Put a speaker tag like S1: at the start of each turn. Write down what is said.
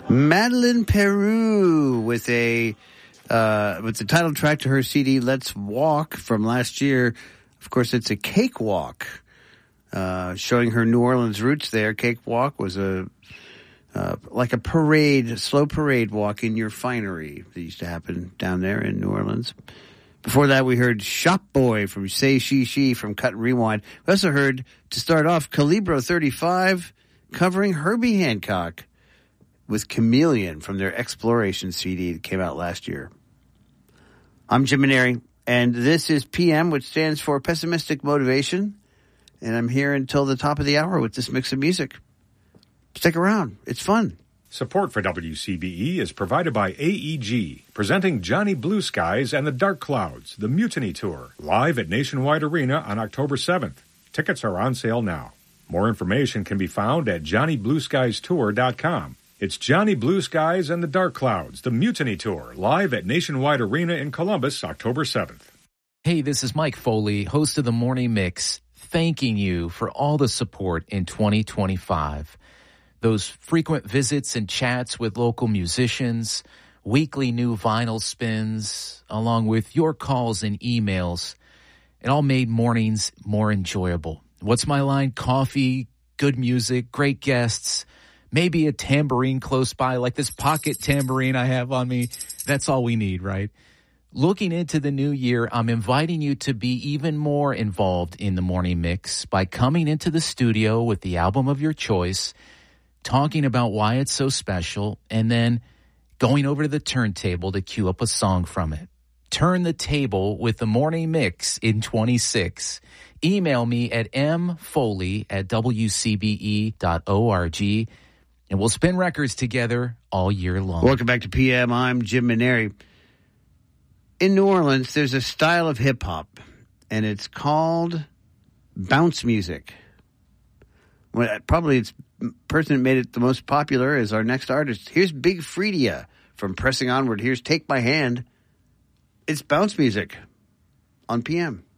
S1: Madeline Peru with the title track to her CD, Let's Walk, from last year. Of course, it's a cakewalk, showing her New Orleans roots there. Cakewalk was like a parade, slow parade walk in your finery that used to happen down there in New Orleans. Before that, we heard Shop Boy from Say She She from Cut and Rewind. We also heard, to start off, Calibro 35 covering Herbie Hancock with Chameleon from their Exploration CD that came out last year. I'm Jim Maneri, and this is PM, which stands for Pessimistic Motivation, and I'm here until the top of the hour with this mix of music. Stick around. It's fun.
S2: Support for WCBE is provided by AEG, presenting Johnny Blue Skies and the Dark Clouds, the Mutiny Tour, live at Nationwide Arena on October 7th. Tickets are on sale now. More information can be found at JohnnyBlueSkiesTour.com. It's Johnny Blue Skies and the Dark Clouds, the Mutiny Tour, live at Nationwide Arena in Columbus, October 7th.
S3: Hey, this is Mike Foley, host of the Morning Mix, thanking you for all the support in 2025. Those frequent visits and chats with local musicians, weekly new vinyl spins, along with your calls and emails, it all made mornings more enjoyable. What's my line? Coffee, good music, great guests, maybe a tambourine close by, like this pocket tambourine I have on me. That's all we need, right? Looking into the new year, I'm inviting you to be even more involved in the Morning Mix by coming into the studio with the album of your choice, talking about why it's so special, and then going over to the turntable to cue up a song from it. Turn the table with the Morning Mix in 26. Email me at mfoley@wcbe.org, and we'll spin records together all year long.
S1: Welcome back to PM. I'm Jim Maneri. In New Orleans, there's a style of hip-hop, and it's called bounce music. Well, probably it's the person that made it the most popular is our next artist. Here's Big Freedia from Pressing Onward. Here's Take My Hand. It's bounce music on PM.